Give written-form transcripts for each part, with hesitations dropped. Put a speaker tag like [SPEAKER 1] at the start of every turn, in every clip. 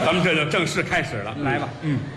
[SPEAKER 1] 咱们这就正式开始了，
[SPEAKER 2] 来吧。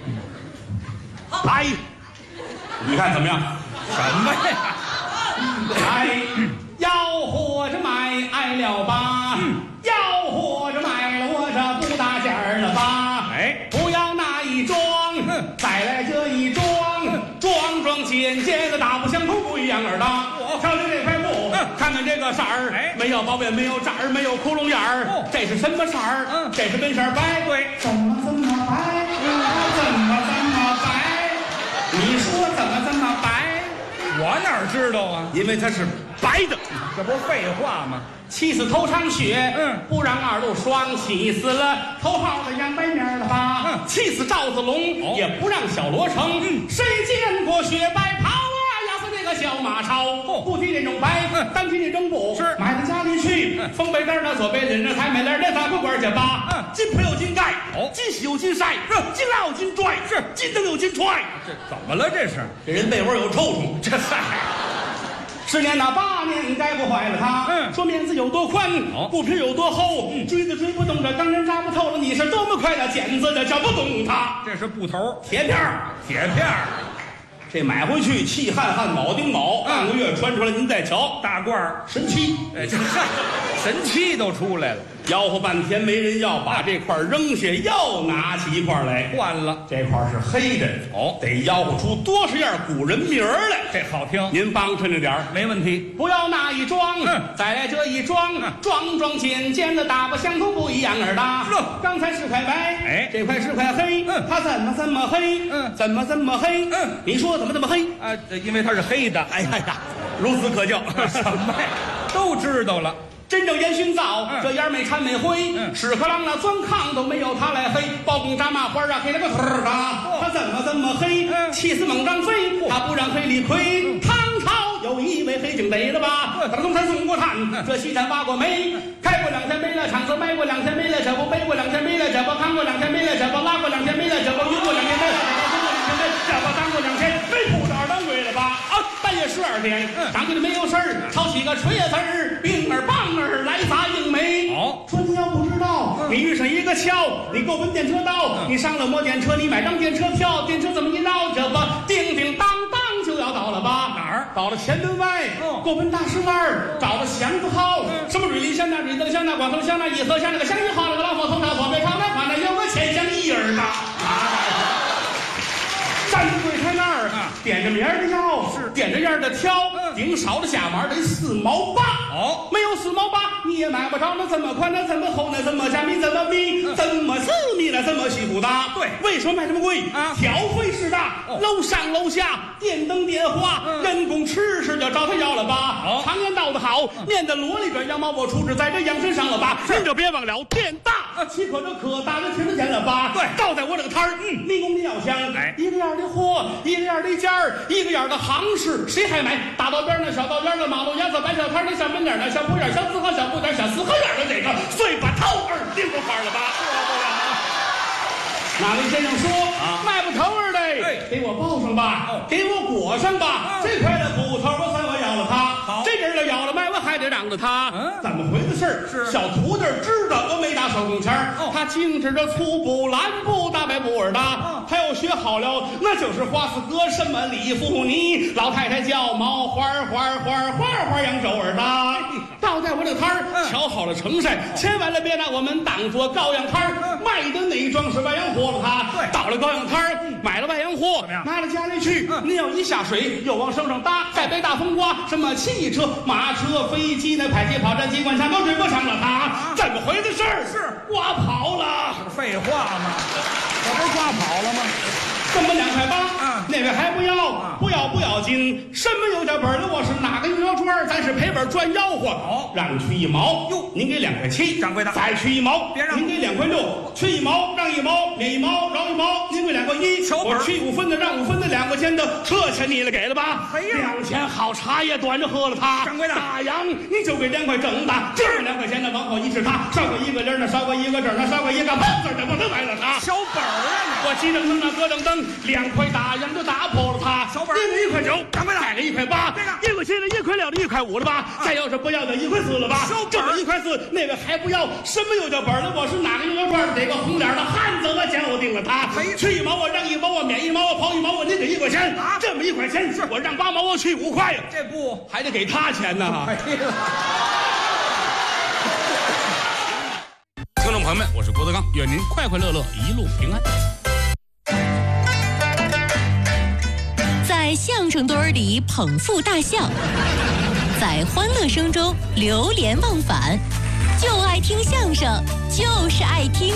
[SPEAKER 1] 来，你看怎么样？
[SPEAKER 2] 什么呀？
[SPEAKER 1] 来，要活着买爱了吧？要活着买了我这不大件儿了吧？
[SPEAKER 2] 哎，
[SPEAKER 1] 不要那一装，再来这一装，装装简简的，大不相同，不一样儿的。瞧瞧这块布，看看这个色儿，
[SPEAKER 2] 哎
[SPEAKER 1] 没有包边，没有褶儿，没有窟窿眼儿。这是什么色儿？这是跟色儿白。
[SPEAKER 2] 对，
[SPEAKER 1] 怎么这么白？怎么这么白？你说怎么这么白？
[SPEAKER 2] 我哪知道啊？
[SPEAKER 1] 因为它是白的。
[SPEAKER 2] 这不是废话吗？
[SPEAKER 1] 气死头场雪，不让二路霜；气死了头号的杨白面了吧？气死赵子龙，也不让小罗成。谁见过雪白袍啊？要死这个小马超！不提这种白，单提这种布，
[SPEAKER 2] 是
[SPEAKER 1] 买到家里去。风背带的，左背领着，抬美链的，大裤管去吧。金盆有金盖，金喜有金晒，金拉有金拽，是金灯有金踹。
[SPEAKER 2] 这怎么了？这是
[SPEAKER 1] 这人被窝有臭虫，这嗨。10年呐8年该不坏了他，说面子有多宽，布皮有多厚，锥子追不动，这钢针扎不透了，你是多么快的剪子的绞不动它。
[SPEAKER 2] 这是布头，
[SPEAKER 1] 铁片儿，
[SPEAKER 2] 铁片儿，
[SPEAKER 1] 这买回去气焊焊铆钉铆，半个月穿出来您再瞧，
[SPEAKER 2] 大褂儿，
[SPEAKER 1] 神奇。
[SPEAKER 2] 哎，这神气都出来了，
[SPEAKER 1] 吆喝半天没人要，把这块扔下，又拿起一块来，
[SPEAKER 2] 换了，
[SPEAKER 1] 这块是黑的，得吆喝出多少样古人名儿来。
[SPEAKER 2] 这好听，
[SPEAKER 1] 您帮衬着点儿。
[SPEAKER 2] 没问题。
[SPEAKER 1] 不要那一装，再来这一装，装装简简的，大不相同，不一样儿的。刚才是块白，
[SPEAKER 2] 哎
[SPEAKER 1] 这块是块黑，它怎么这么黑？怎么这么黑？你说怎么这么黑？
[SPEAKER 2] 啊，因为它是黑的。
[SPEAKER 1] 哎呀呀，孺子可教。
[SPEAKER 2] 什么呀？都知道了。
[SPEAKER 1] 真正烟熏灶，这烟没掺没灰，屎壳郎那钻炕都没有它来黑。包公扎麻花啊，给了个腿儿啊，他怎么这么黑？气死猛张飞，他不让黑李逵。唐朝有一位黑警逮了吧？他东山送过炭，这西山挖过煤，开过2天没了场子，卖过2天没了这不，背过2天没了这不，扛过2天没了这不，拉过2天没了这不，晕过2天没了这不，当过2天没铺着2当归了吧？半夜12点，张队里没有事儿，抄起个锤子儿，冰儿棒儿来砸硬梅。说你要不知道，你遇上一个桥，你够奔电车道，你上了摩电车，你买张电车票，电车这么一绕，这不叮叮当当就要到了吧？
[SPEAKER 2] 哪儿？
[SPEAKER 1] 到了前门外，够奔大石栏，找到祥子号，什么水梨香那水灯香那广头香那颐和香那个香一号那个老佛头上左边朝南款那有个钱香一儿的。站在柜台那儿，点着名儿的要，点着样的挑，顶少的下码得4毛8。没有4毛8你也买不着。那这么宽，那这么厚，那这么加密，怎么密，怎么私密，那这么细不搭。对，为什么卖这么贵？挑费是大，楼上楼下电灯电话，人工吃就找他要了吧。常言道得好，面的箩里边羊毛我出质在这羊身上了吧。您就别忘了店大，岂可这可大的听得见了吧？对，倒在我这个摊儿，民工民要香，一个样的货，一个样的价儿，一个样的行市，谁还买？大道边的小道边的马路牙子摆小摊的小门脸的小铺眼小四合小铺点小四合院的这个碎把头儿拎过块了吧？哪位先生说卖不头儿的，给我包上吧，给我裹上吧。这块的骨头我算我要了它，这阵儿要了卖我还得让着他。怎么回的事儿？是小徒弟知道我没打手工签儿，他精致的粗布蓝布大白布儿的，他要学好了那就是花四哥什么李富尼，老太太叫毛花扬州儿的。倒在我这摊儿瞧好了成晒，千万别拿我们当做羔羊摊儿，卖的那桩是外洋货了他。到了羔羊摊儿买了外洋货，拿到家里去，您要一下水又往身上搭，再背大风刮，什么汽车马车飞机那迫击炮战机关枪都追不上了他。怎么回的事儿？是刮跑了。
[SPEAKER 2] 废话吗？这不是刮跑了吗？
[SPEAKER 1] 这么2块8，那位还不要，不要紧。什么有点本的？我是哪个牛砖？咱是赔本赚吆喝。让去1毛，您给2块7，掌柜的。再去1毛，别让您给2块6，去1毛让1毛，免1毛饶1毛，您给2块1。我去5分的让5分的2块钱的车钱你了给了吧？2钱好茶叶端着喝了它。掌柜的，大洋你就给2块整的，这2块钱的往后一是他，少过1个零呢，少过1个整呢，少过1个半字的，不能买了他。小本儿啊！我急正灯那咯正灯，2块大洋就打破了它。小本儿，1块9，掌柜的，再给1块8，1块7的，1块6的，1块5的吧。再要是不要的1块4了吧。这1块4，那位还不要。什么有叫本儿的？我是哪个牛肉串这个红脸的汉子，我讲我定了他，去1毛我让1毛我免1毛我跑1毛我您给1块钱啊，这么1块钱是我让8毛我去5块呀，
[SPEAKER 2] 这不
[SPEAKER 1] 还得给他钱呢。听众朋友们，我是郭德纲，愿您快快乐乐，一路平安。
[SPEAKER 3] 在相声堆儿里捧腹大笑，在欢乐声中流连忘返，就爱听相声，就是爱听。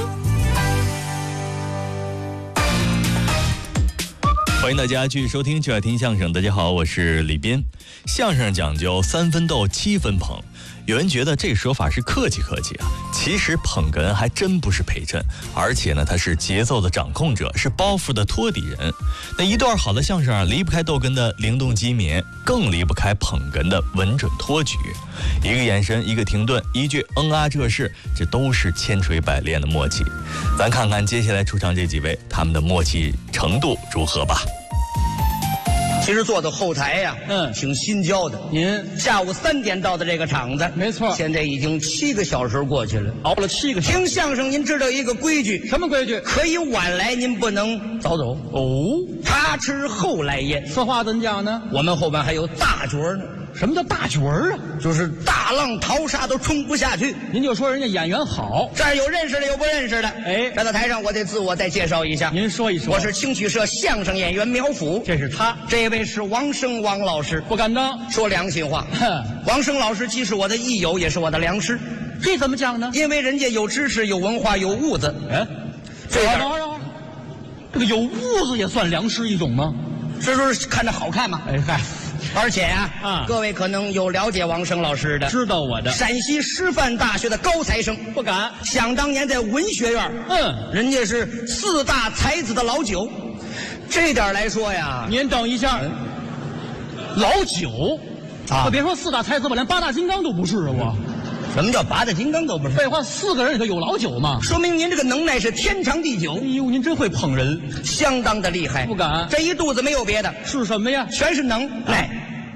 [SPEAKER 4] 欢迎大家继续收听就爱听相声。大家好，我是李斌。相声讲究3分逗7分捧，有人觉得这个说法是客气客气啊，其实捧哏还真不是陪衬，而且呢，他是节奏的掌控者，是包袱的托底人。那一段好的相声啊，离不开逗哏的灵动机敏，更离不开捧哏的稳准托举。一个眼神，一个停顿，一句啊这是，这都是千锤百炼的默契。咱看看接下来出场这几位，他们的默契程度如何吧。
[SPEAKER 5] 其实坐到后台呀，挺心焦的。
[SPEAKER 2] 您
[SPEAKER 5] 下午3点到的这个场子，
[SPEAKER 2] 没错，
[SPEAKER 5] 现在已经7个小时过去了，
[SPEAKER 2] 熬了7个小时。
[SPEAKER 5] 听相声，您知道一个规矩？
[SPEAKER 2] 什么规矩？
[SPEAKER 5] 可以晚来，您不能早走。
[SPEAKER 2] 哦，
[SPEAKER 5] 他吃后来宴。
[SPEAKER 2] 此话怎讲呢？
[SPEAKER 5] 我们后边还有大角呢。
[SPEAKER 2] 什么叫大角儿啊？
[SPEAKER 5] 就是大浪淘沙都冲不下去。
[SPEAKER 2] 您就说人家演员好，
[SPEAKER 5] 这儿有认识的，有不认识的。
[SPEAKER 2] 哎，
[SPEAKER 5] 站到台上，我得自我再介绍一下。
[SPEAKER 2] 您说一说。
[SPEAKER 5] 我是青曲社相声演员苗阜，
[SPEAKER 2] 这是他。
[SPEAKER 5] 这位是王生王老师。
[SPEAKER 2] 不敢当，
[SPEAKER 5] 说良心话。王生老师既是我的益友，也是我的良师。
[SPEAKER 2] 这怎么讲呢？
[SPEAKER 5] 因为人家有知识、有文化、有物子。
[SPEAKER 2] 这个有物子也算良师一种吗？
[SPEAKER 5] 这就是看着好看嘛。
[SPEAKER 2] 哎嗨。
[SPEAKER 5] 而且各位可能有了解王生老师的，
[SPEAKER 2] 知道我的
[SPEAKER 5] 陕西师范大学的高材生，
[SPEAKER 2] 不敢。
[SPEAKER 5] 想当年在文学院，人家是4大才子的老九，这点来说呀，
[SPEAKER 2] 您等一下，老九我别说4大才子吧，连8大金刚都不是啊！我
[SPEAKER 5] 什么叫8大金刚都不是？
[SPEAKER 2] 废话，4个人里头有老九嘛，
[SPEAKER 5] 说明您这个能耐是天长地久。
[SPEAKER 2] 哎呦，您真会捧人，
[SPEAKER 5] 相当的厉害。
[SPEAKER 2] 不敢，
[SPEAKER 5] 这一肚子没有别的，
[SPEAKER 2] 是什么呀？
[SPEAKER 5] 全是能耐。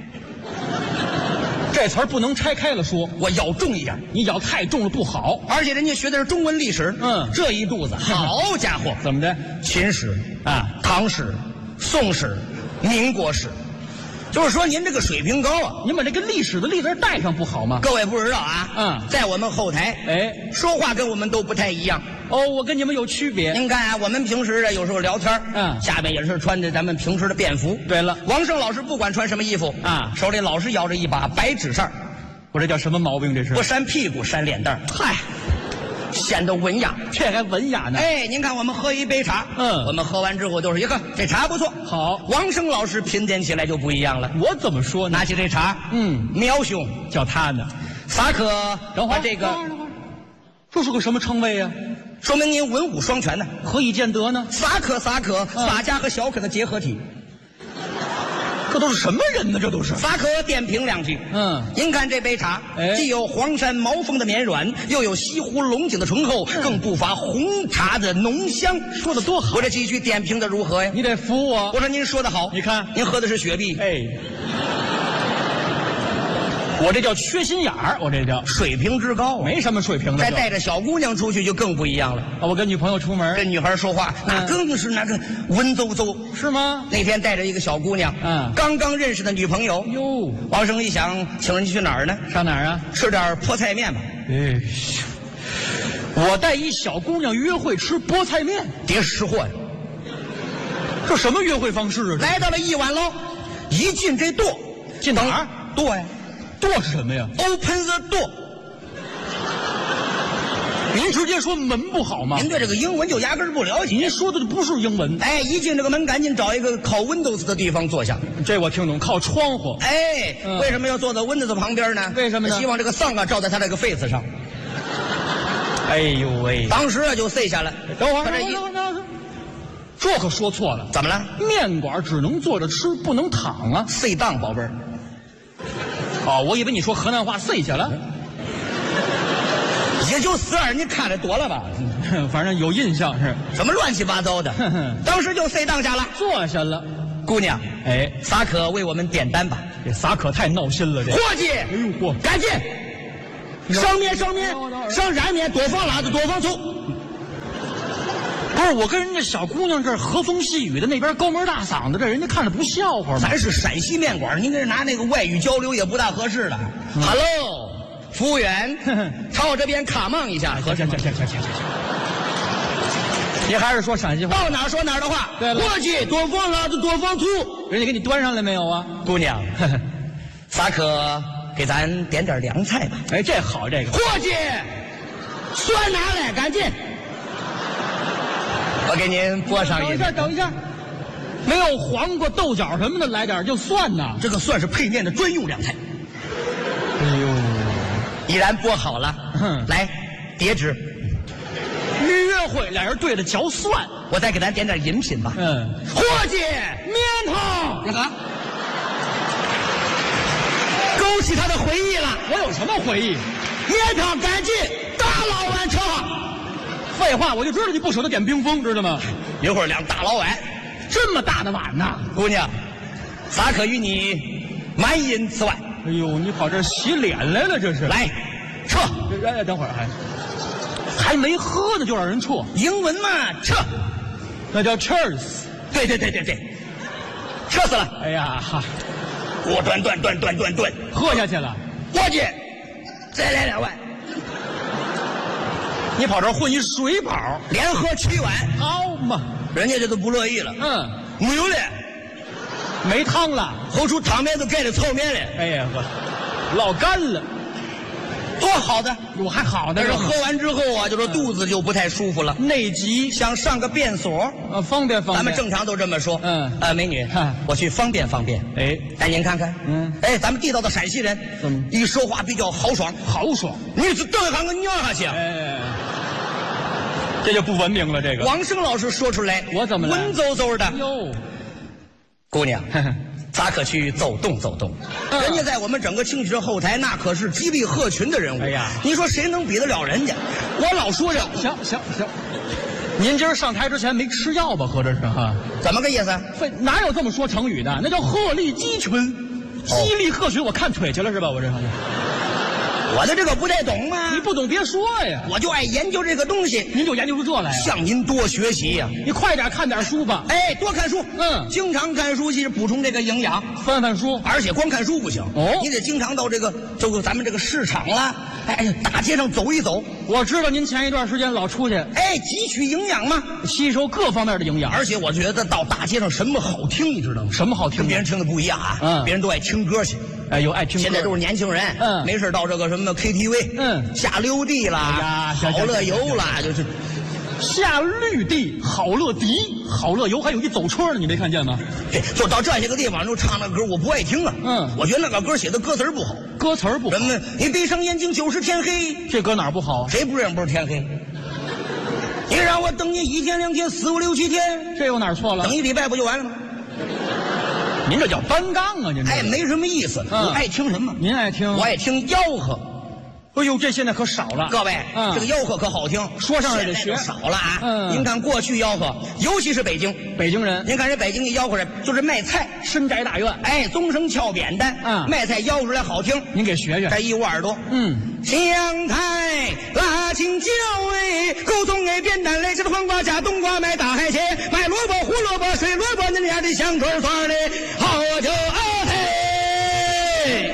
[SPEAKER 2] 这词儿不能拆开了说，
[SPEAKER 5] 我咬重一点，
[SPEAKER 2] 你咬太重了不好。
[SPEAKER 5] 而且人家学的是中文历史，这一肚子，好家伙，
[SPEAKER 2] 怎么的？
[SPEAKER 5] 秦史唐史、宋史、民国史。就是说您这个水平高啊，
[SPEAKER 2] 您把这个历史的历字带上不好吗？
[SPEAKER 5] 各位不知道啊，在我们后台，说话跟我们都不太一样。
[SPEAKER 2] 哦，我跟你们有区别。
[SPEAKER 5] 您看啊，我们平时有时候聊天，下面也是穿着咱们平时的便服。
[SPEAKER 2] 对了，
[SPEAKER 5] 王生老师不管穿什么衣服手里老是摇着一把白纸扇。
[SPEAKER 2] 我这叫什么毛病？这是
[SPEAKER 5] 不扇屁股扇脸蛋，嗨，显得文雅。
[SPEAKER 2] 这还文雅呢？
[SPEAKER 5] 哎，您看我们喝一杯茶，我们喝完之后都是一个这茶不错，
[SPEAKER 2] 好。
[SPEAKER 5] 王生老师品点起来就不一样了。
[SPEAKER 2] 我怎么说呢？
[SPEAKER 5] 拿起这茶，苗兄
[SPEAKER 2] 叫他呢，
[SPEAKER 5] 撒可。
[SPEAKER 2] 等会儿
[SPEAKER 5] 这个，
[SPEAKER 2] 这是个什么称谓呀？
[SPEAKER 5] 说明您文武双全呢。
[SPEAKER 2] 何以见得呢？
[SPEAKER 5] 撒可，洒家和小可的结合体。
[SPEAKER 2] 这都是什么人呢？这都是。
[SPEAKER 5] 撒可点评2句。您看这杯茶，既有黄山毛峰的绵软，又有西湖龙井的醇厚，更不乏红茶的浓香。
[SPEAKER 2] 说的多好！
[SPEAKER 5] 我这几句点评的如何呀？
[SPEAKER 2] 你得服我。
[SPEAKER 5] 我说您说的好。
[SPEAKER 2] 你看，
[SPEAKER 5] 您喝的是雪碧。
[SPEAKER 2] 我这叫缺心眼儿，我这叫
[SPEAKER 5] 水平之高，
[SPEAKER 2] 没什么水平的。
[SPEAKER 5] 再带着小姑娘出去就更不一样了。
[SPEAKER 2] 我跟女朋友出门，
[SPEAKER 5] 跟女孩说话，那更是那个文绉绉，
[SPEAKER 2] 是吗？
[SPEAKER 5] 那天带着一个小姑娘，刚刚认识的女朋友。
[SPEAKER 2] 哟，
[SPEAKER 5] 王生一想，请人去哪儿呢？
[SPEAKER 2] 上哪儿啊？
[SPEAKER 5] 吃点菠菜面吧。
[SPEAKER 2] 我带一小姑娘约会吃菠菜面，
[SPEAKER 5] 别识货呀！
[SPEAKER 2] 这什么约会方式啊？
[SPEAKER 5] 来到了一碗喽，一进这垛，
[SPEAKER 2] 进哪儿？
[SPEAKER 5] 垛呀。
[SPEAKER 2] 垛是什么呀
[SPEAKER 5] ？Open the door。
[SPEAKER 2] 您直接说门不好吗？
[SPEAKER 5] 您对这个英文就压根不了解。
[SPEAKER 2] 您说的不是英文。
[SPEAKER 5] 哎，一进这个门，赶紧找一个靠 Windows 的地方坐下。
[SPEAKER 2] 这我听懂，靠窗户。
[SPEAKER 5] 哎，为什么要坐在 Windows 旁边呢？
[SPEAKER 2] 为什么呢？
[SPEAKER 5] 希望这个sun照在他这个 face 上。
[SPEAKER 2] 哎呦喂！
[SPEAKER 5] 当时就碎下来。
[SPEAKER 2] 等会儿，这可说错了。
[SPEAKER 5] 怎么了？
[SPEAKER 2] 面馆只能坐着吃，不能躺啊。
[SPEAKER 5] sit down，宝贝儿。
[SPEAKER 2] 我以为你说河南话碎下了。
[SPEAKER 5] 也就42，你看的多了吧？
[SPEAKER 2] 反正有印象是。
[SPEAKER 5] 什么乱七八糟的？当时就sit down下了，
[SPEAKER 2] 坐下了。
[SPEAKER 5] 姑娘，撒可为我们点单吧。
[SPEAKER 2] 这撒可太闹心了，这。
[SPEAKER 5] 伙计，
[SPEAKER 2] 哎呦嚯，
[SPEAKER 5] 赶紧，上面，上燃面，多放辣子，多放醋。
[SPEAKER 2] 不是我跟人家小姑娘这儿和风细雨的，那边高门大嗓子，这人家看着不笑话吗？
[SPEAKER 5] 咱是陕西面馆，您跟人拿那个外语交流也不大合适的。Hello， 服务员，朝我这边卡梦一下。
[SPEAKER 2] 行，你还是说陕西话，
[SPEAKER 5] 到哪说哪的话。
[SPEAKER 2] 对了，
[SPEAKER 5] 伙计，多放辣子，多放醋。
[SPEAKER 2] 人家给你端上来没有啊？
[SPEAKER 5] 姑娘，咋可给咱点点凉菜吧？
[SPEAKER 2] 哎，这好，这个。
[SPEAKER 5] 伙计，蒜拿来，赶紧。我给您拨上一。
[SPEAKER 2] 等一下，没有黄瓜、豆角什么的，来点就蒜呐。
[SPEAKER 5] 这个蒜是配面的专用凉菜。
[SPEAKER 2] 哎呦，
[SPEAKER 5] 已然拨好了。来，叠纸。
[SPEAKER 2] 约会，俩人对着嚼蒜。
[SPEAKER 5] 我再给咱点点饮品吧。伙计，面汤。那个，勾起他的回忆了。
[SPEAKER 2] 我有什么回忆？
[SPEAKER 5] 面汤赶紧，大老碗盛。
[SPEAKER 2] 废话，我就知道你不舍得点冰峰，知道吗？
[SPEAKER 5] 一会儿2大老碗，
[SPEAKER 2] 这么大的碗呐！
[SPEAKER 5] 姑娘，咋可与你满饮此碗？
[SPEAKER 2] 哎呦，你跑这儿洗脸来了，这是？来，
[SPEAKER 5] 撤！
[SPEAKER 2] 哎，等会儿还没喝呢，就让人撤。
[SPEAKER 5] 英文嘛，撤，
[SPEAKER 2] 那叫 cheers。
[SPEAKER 5] 对，撤死了。
[SPEAKER 2] 哎呀，
[SPEAKER 5] 我端，
[SPEAKER 2] 喝下去了。
[SPEAKER 5] 伙计，再来2碗。
[SPEAKER 2] 你跑这儿混一水饱，
[SPEAKER 5] 连喝7碗，
[SPEAKER 2] 好嘛？
[SPEAKER 5] 人家这都不乐意了。没有了，
[SPEAKER 2] 没汤了，
[SPEAKER 5] 后厨汤面都盖着糙面了。
[SPEAKER 2] 哎呀呵，老干了，
[SPEAKER 5] 多好的，
[SPEAKER 2] 我还好的。
[SPEAKER 5] 但是喝完之后啊，就说肚子就不太舒服了，
[SPEAKER 2] 内急，
[SPEAKER 5] 想上个便所。
[SPEAKER 2] 方便。
[SPEAKER 5] 咱们正常都这么说。美女，我去方便。哎，您看看。哎，咱们地道的陕西人，一说话比较豪爽。你是瞪一下我尿下去。哎。
[SPEAKER 2] 这就不文明了。这个
[SPEAKER 5] 王声老师说出来，
[SPEAKER 2] 我怎么了？
[SPEAKER 5] 文绉绉的。
[SPEAKER 2] 哟，
[SPEAKER 5] 姑娘，咋可去走动？人家在我们整个清曲后台，那可是激励鹤群的人物。
[SPEAKER 2] 哎呀，
[SPEAKER 5] 你说谁能比得了人家？我老说着，
[SPEAKER 2] 行，您今儿上台之前没吃药吧？合着是哈？
[SPEAKER 5] 怎么个意思？
[SPEAKER 2] 哪有这么说成语的？那叫鹤立鸡群，激励鹤群。我看腿去了是吧？我这。
[SPEAKER 5] 我的这个不太懂吗？
[SPEAKER 2] 你不懂别说呀，
[SPEAKER 5] 我就爱研究这个东西。
[SPEAKER 2] 您就研究出这来，
[SPEAKER 5] 向您多学习呀！
[SPEAKER 2] 你快点看点书吧。
[SPEAKER 5] 哎，多看书。经常看书是补充这个营养。
[SPEAKER 2] 翻书，
[SPEAKER 5] 而且光看书不行你得经常到这个咱们这个市场啦，哎，大街上走一走。
[SPEAKER 2] 我知道您前一段时间老出去，
[SPEAKER 5] 哎，汲取营养嘛，
[SPEAKER 2] 吸收各方面的营养。
[SPEAKER 5] 而且我觉得到大街上什么好听，你知道吗？
[SPEAKER 2] 什么好听？
[SPEAKER 5] 跟别人听的不一样啊。别人都爱听歌去。
[SPEAKER 2] 哎，有爱听歌。
[SPEAKER 5] 现在都是年轻人，没事到这个什么 KTV，下溜地啦，好乐游啦，就是
[SPEAKER 2] 下绿地，好乐迪，好乐游，还有一走车呢，你没看见吗？
[SPEAKER 5] 就到这些个地方就唱那歌，我不爱听啊。我觉得那个歌写的歌词不好，什么你闭上眼睛就是天黑，
[SPEAKER 2] 这歌哪不好？
[SPEAKER 5] 谁不认不是天黑？你让我等你1天2天4、5、6、7天，
[SPEAKER 2] 这有哪错了？
[SPEAKER 5] 等1礼拜不就完了吗？
[SPEAKER 2] 您这叫单杠啊！您
[SPEAKER 5] 哎，没什么意思。我爱听什么？
[SPEAKER 2] 您爱听？
[SPEAKER 5] 我爱听吆喝。
[SPEAKER 2] 哎呦，这现在可少了。
[SPEAKER 5] 各位，这个吆喝可好听，
[SPEAKER 2] 说上来得学。
[SPEAKER 5] 少了啊！您看过去吆喝，尤其是北京
[SPEAKER 2] 人，您
[SPEAKER 5] 看人北京一吆喝着就是卖菜，
[SPEAKER 2] 深宅大院，
[SPEAKER 5] 哎，钟声敲扁担，卖菜吆喝出来好听。
[SPEAKER 2] 您给学学，
[SPEAKER 5] 再一捂耳朵，香菜辣青椒哎，狗葱哎扁担嘞，这个黄瓜加冬瓜卖大海鲜，卖萝卜胡萝卜水萝卜，恁家的香椿蒜嘞，好就嘿，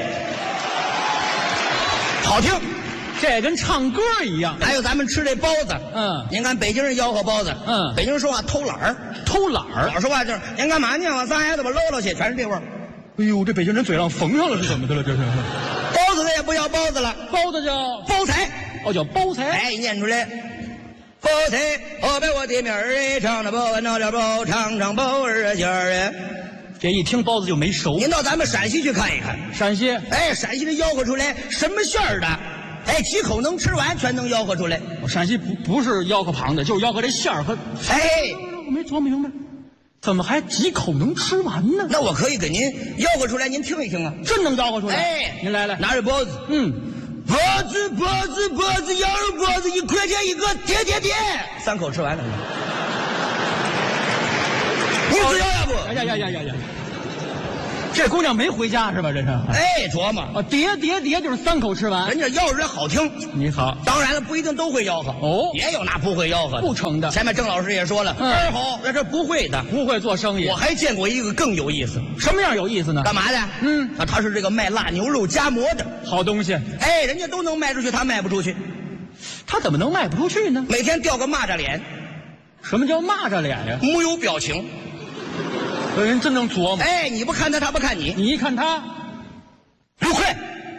[SPEAKER 5] 好听。
[SPEAKER 2] 这跟唱歌一样。
[SPEAKER 5] 还有咱们吃这包子，您看北京人吆喝包子，北京人说话偷懒儿，老说话就是您干嘛呢？往撒孩子吧搂搂去，全是这味儿。
[SPEAKER 2] 哎呦，这北京人嘴上缝上了是怎么的了？这是
[SPEAKER 5] 包子，它也不叫包子了，
[SPEAKER 2] 包子叫
[SPEAKER 5] 包菜，
[SPEAKER 2] 叫包菜。
[SPEAKER 5] 哎，念出来，包菜，后边我的名儿，唱着包，闹着包，唱唱包儿尖儿。
[SPEAKER 2] 这一听包子就没熟。
[SPEAKER 5] 您到咱们陕西去看一看，
[SPEAKER 2] 陕西，
[SPEAKER 5] 哎，陕西人吆喝出来什么馅儿的？哎，几口能吃完，全能吆喝出来。
[SPEAKER 2] 陕西不是吆喝旁的，就是吆喝这馅儿和。
[SPEAKER 5] 哎，
[SPEAKER 2] 我没琢磨明白，怎么还几口能吃完呢？
[SPEAKER 5] 那我可以给您吆喝出来，您听一听啊。
[SPEAKER 2] 真能吆喝出来？
[SPEAKER 5] 哎，
[SPEAKER 2] 您来，
[SPEAKER 5] 拿着包子，包子，羊肉包子，1块钱一个，叠，3口吃完了。你只要不？
[SPEAKER 2] 呀！ 这姑娘没回家是吧？这是。
[SPEAKER 5] 哎，琢磨
[SPEAKER 2] 啊，叠就是3口吃完。
[SPEAKER 5] 人家吆喝人好听。
[SPEAKER 2] 你好。
[SPEAKER 5] 当然了，不一定都会吆喝
[SPEAKER 2] 哦，
[SPEAKER 5] 也有那不会吆喝
[SPEAKER 2] 不成的。
[SPEAKER 5] 前面郑老师也说了，二好，那这不会的，
[SPEAKER 2] 不会做生意。
[SPEAKER 5] 我还见过一个更有意思。
[SPEAKER 2] 什么样有意思呢？
[SPEAKER 5] 干嘛的？他是这个卖腊牛肉夹馍的，
[SPEAKER 2] 好东西。
[SPEAKER 5] 哎，人家都能卖出去，他卖不出去。
[SPEAKER 2] 他怎么能卖不出去呢？
[SPEAKER 5] 每天掉个蚂蚱脸。
[SPEAKER 2] 什么叫蚂蚱脸呀？
[SPEAKER 5] 木有表情。
[SPEAKER 2] 人真能琢磨。
[SPEAKER 5] 哎，你不看他，他不看你。
[SPEAKER 2] 你一看他
[SPEAKER 5] ，6块，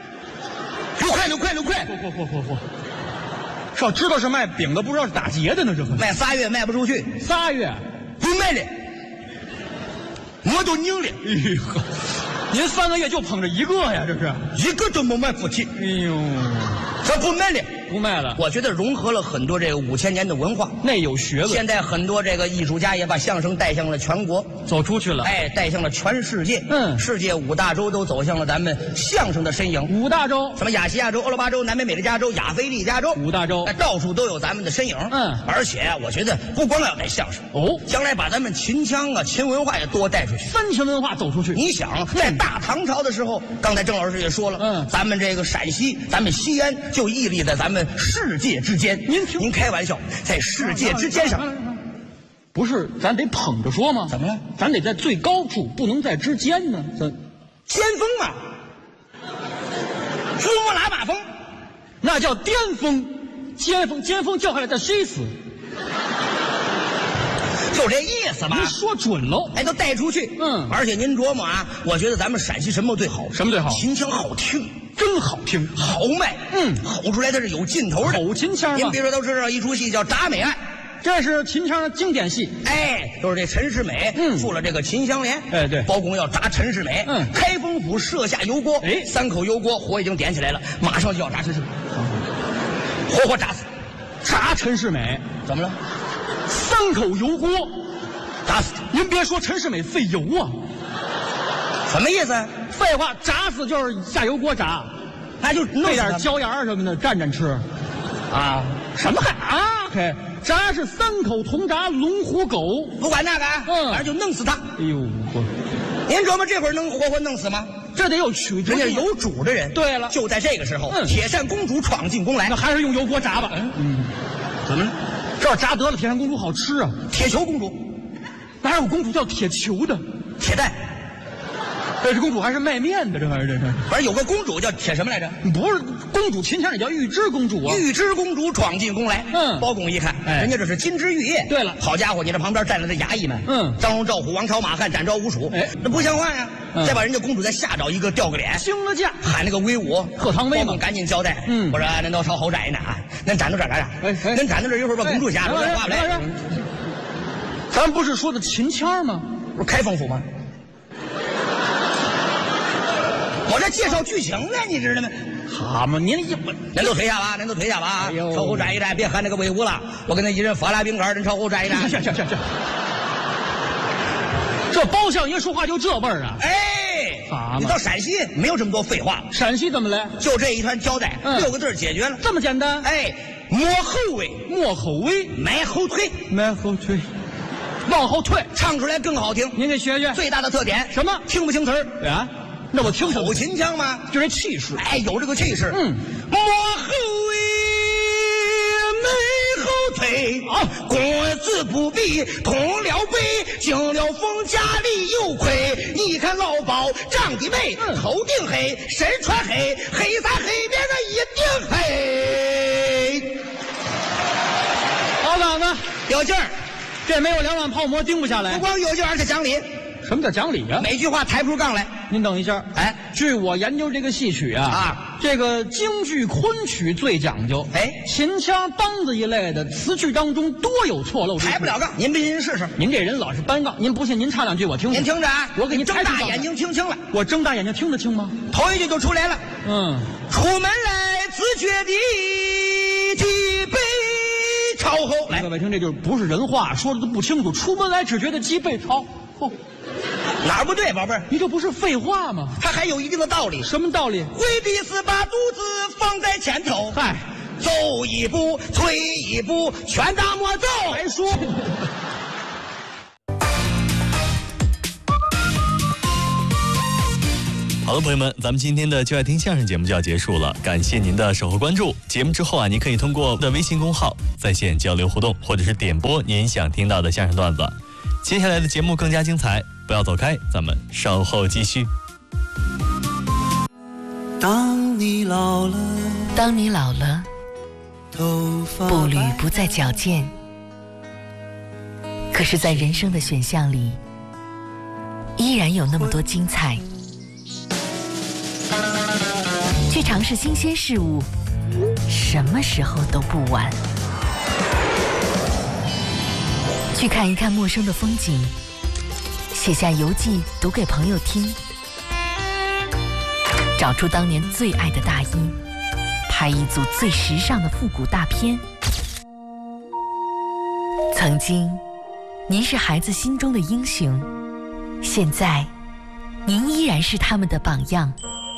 [SPEAKER 5] 嚯！
[SPEAKER 2] 少知道是卖饼的，不知道是打劫的呢。这
[SPEAKER 5] 卖3月卖不出去
[SPEAKER 2] ，3月
[SPEAKER 5] 不卖了，我都拧了。
[SPEAKER 2] 哎呵，您3个月就捧着一个呀，这是
[SPEAKER 5] 一个都没卖出去。
[SPEAKER 2] 哎呦，
[SPEAKER 5] 这不卖了。
[SPEAKER 2] 不卖了。
[SPEAKER 5] 我觉得融合了很多这个5000年的文化，
[SPEAKER 2] 那有学问。
[SPEAKER 5] 现在很多这个艺术家也把相声带向了全国，
[SPEAKER 2] 走出去了。
[SPEAKER 5] 哎，带向了全世界。世界5大洲都走向了咱们相声的身影。
[SPEAKER 2] 5大洲，
[SPEAKER 5] 什么亚细亚洲、欧罗巴洲、南美美利加州、亚非利加州
[SPEAKER 2] ，5大洲，
[SPEAKER 5] 到处都有咱们的身影。而且我觉得不光要带相声将来把咱们秦腔啊、秦文化也多带出去，
[SPEAKER 2] 三秦文化走出去。
[SPEAKER 5] 你想，在大唐朝的时候，刚才郑老师也说了，咱们这个陕西，咱们西安就屹立在咱们世界之间。您开玩笑，在世界之间上，
[SPEAKER 2] 不是咱得捧着说吗？
[SPEAKER 5] 怎么了？
[SPEAKER 2] 咱得在最高处，不能在之间呢。
[SPEAKER 5] 尖峰嘛，珠穆朗玛峰，
[SPEAKER 2] 那叫巅峰。尖峰叫下来再摔死，
[SPEAKER 5] 就这意思吧。
[SPEAKER 2] 您说准喽，
[SPEAKER 5] 哎，都带出去。而且您琢磨啊，我觉得咱们陕西什么最好？
[SPEAKER 2] 什么最好？
[SPEAKER 5] 秦腔好听。
[SPEAKER 2] 真好听，
[SPEAKER 5] 豪迈，吼出来它是有劲头的。
[SPEAKER 2] 吼秦腔，
[SPEAKER 5] 您别说，都知道一出戏叫《铡美案》，
[SPEAKER 2] 这是秦腔的经典戏。
[SPEAKER 5] 哎，都是这陈世美赴了这个秦香莲。
[SPEAKER 2] 哎，对，
[SPEAKER 5] 包公要铡陈世美。开封府设下油锅，哎，3口油锅火已经点起来了，马上就要铡陈世美，活铡死。
[SPEAKER 2] 铡陈世美
[SPEAKER 5] 怎么了
[SPEAKER 2] ？3口油锅
[SPEAKER 5] 铡死。
[SPEAKER 2] 您别说陈世美费油啊。
[SPEAKER 5] 什么意思？
[SPEAKER 2] 废话，炸死就是下油锅炸，
[SPEAKER 5] 那就
[SPEAKER 2] 配点椒盐什么的蘸吃，
[SPEAKER 5] 啊？
[SPEAKER 2] 什么还啊？嘿，炸是3口铜炸龙虎狗，
[SPEAKER 5] 不管那个，反正就弄死他。
[SPEAKER 2] 哎呦，
[SPEAKER 5] 您琢磨这会儿能活活弄死吗？
[SPEAKER 2] 这得有取，
[SPEAKER 5] 人家有主的人。对了，就在这个时候，铁扇公主闯进宫来，
[SPEAKER 2] 那还是用油锅炸吧。
[SPEAKER 5] 怎么了？
[SPEAKER 2] 这要炸得了，铁扇公主好吃啊。
[SPEAKER 5] 铁球公主，
[SPEAKER 2] 哪有公主叫铁球的？
[SPEAKER 5] 铁蛋。
[SPEAKER 2] 这公主还是卖面的，这玩意儿这是。
[SPEAKER 5] 反正有个公主叫铁什么来着？
[SPEAKER 2] 不是公主，秦腔里叫玉芝公主啊。
[SPEAKER 5] 玉芝公主闯进宫来，包公一看，人家这是金枝玉叶。对了，好家伙，你这旁边站着的衙役们，张龙赵虎、王朝马汉、展昭吴楚，那不像话呀！再把人家公主再吓着一个，掉个脸，惊了价，喊那个威武，贺唐威。包公赶紧交代，我说恁都朝后站呢啊，恁站到这儿干啥？恁站到这儿一会儿把公主吓着，这话不来。
[SPEAKER 2] 咱不是说的秦腔吗？
[SPEAKER 5] 不是开封府吗？我这介绍剧情呢，你知道吗？
[SPEAKER 2] 好嘛，您
[SPEAKER 5] 都退下吧，您都退下吧，朝后站一站，别喊那个威武了。我跟他一人发俩饼干，您朝后站一站。
[SPEAKER 2] 行，这包相爷说话就这味儿啊！
[SPEAKER 5] 哎，你到陕西没有这么多废话。
[SPEAKER 2] 陕西怎么来？
[SPEAKER 5] 就这一团交代，6个字解决了，
[SPEAKER 2] 这么简单？
[SPEAKER 5] 哎，摸后尾，
[SPEAKER 2] 摸后尾，
[SPEAKER 5] 迈后退，
[SPEAKER 2] 迈后退，往后退，
[SPEAKER 5] 唱出来更好听。
[SPEAKER 2] 您给学学。
[SPEAKER 5] 最大的特点
[SPEAKER 2] 什么？
[SPEAKER 5] 听不清词儿
[SPEAKER 2] 啊？那我听
[SPEAKER 5] 口秦腔吗？
[SPEAKER 2] 就这气势。
[SPEAKER 5] 哎，有这个气势。摸后尾，迈后退啊！公子不必通了背，进了封家里有亏。你看老鸨长得美，头顶黑，身穿黑，黑撒黑边个一定黑。
[SPEAKER 2] 好嗓子，
[SPEAKER 5] 有劲儿，
[SPEAKER 2] 这没有2碗泡馍盯不下来。
[SPEAKER 5] 不光有劲儿，而且讲理。
[SPEAKER 2] 什么叫讲理啊？
[SPEAKER 5] 每句话抬不出杠来。
[SPEAKER 2] 您等一下，
[SPEAKER 5] 哎，
[SPEAKER 2] 据我研究这个戏曲这个京剧昆曲最讲究。哎，秦腔梆子一类的词句当中多有错漏，
[SPEAKER 5] 抬不了杠。您不信您试试。
[SPEAKER 2] 您这人老是搬杠，您不信您唱2句我听听。
[SPEAKER 5] 您听着啊，
[SPEAKER 2] 我给您
[SPEAKER 5] 睁大眼睛听清了。
[SPEAKER 2] 我睁大眼睛听得清吗？
[SPEAKER 5] 头一句就出来了。出门来自觉地脊背朝后。来，
[SPEAKER 2] 各位听，这就是不是人话，说的都不清楚。出门来只觉得脊背朝后。
[SPEAKER 5] 哪儿不对，宝贝儿？
[SPEAKER 2] 你这不是废话吗？
[SPEAKER 5] 它还有一定的道理。
[SPEAKER 2] 什么道理？
[SPEAKER 5] 回避是把肚子放在前头，
[SPEAKER 2] 嗨，
[SPEAKER 5] 走一步退一步，全当莫走。
[SPEAKER 2] 还说。
[SPEAKER 4] 好了，朋友们，咱们今天的就爱听相声节目就要结束了，感谢您的守候关注。节目之后啊，您可以通过我的微信公号在线交流互动，或者是点播您想听到的相声段子。接下来的节目更加精彩，不要走开，咱们稍后继续。
[SPEAKER 6] 当你老了，步履不再矫健，可是在人生的选项里，依然有那么多精彩。去尝试新鲜事物，什么时候都不晚。去看一看陌生的风景，写下游记读给朋友听。找出当年最爱的大衣，拍一组最时尚的复古大片。曾经，您是孩子心中的英雄，现在，您依然是他们的榜样。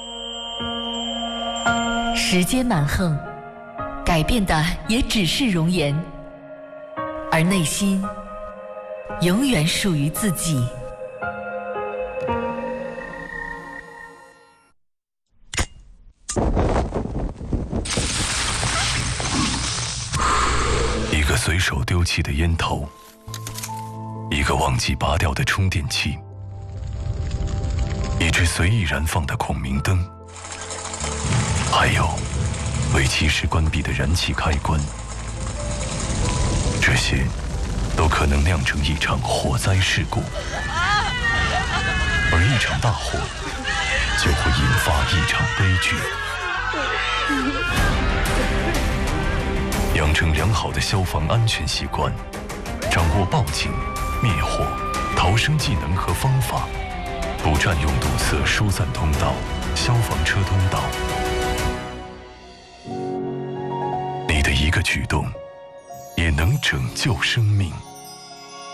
[SPEAKER 6] 时间蛮横，改变的也只是容颜，而内心永远属于自己。
[SPEAKER 7] 一个随手丢弃的烟头，一个忘记拔掉的充电器，一只随意燃放的孔明灯，还有未及时关闭的燃气开关，这些都可能酿成一场火灾事故，而一场大火就会引发一场悲剧。养成良好的消防安全习惯，掌握报警、灭火、逃生技能和方法，不占用堵塞疏散通道、消防车通道。你的一个举动，也能拯救生命。